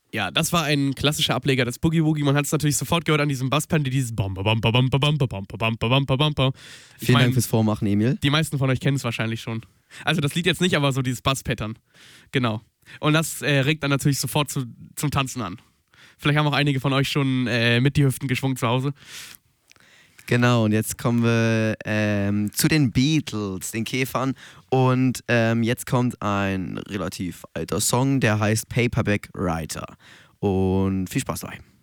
Ja, das war ein klassischer Ableger des Boogie Woogie. Man hat es natürlich sofort gehört an diesem Basspanel, dieses Bam, bam, bam, bam, bam, bam, bam, bam, bam, bam, bam. Ich Vielen Dank meine, fürs Vormachen, Emil. die meisten von euch kennen es wahrscheinlich schon. Also das Lied jetzt nicht, aber so dieses Bass-Pattern. Genau. Und das regt dann natürlich sofort zum Tanzen an. Vielleicht haben auch einige von euch schon mit die Hüften geschwungen zu Hause. Genau, und jetzt kommen wir zu den Beatles, den Käfern. Und jetzt kommt ein relativ alter Song, der heißt Paperback Writer. Und viel Spaß dabei.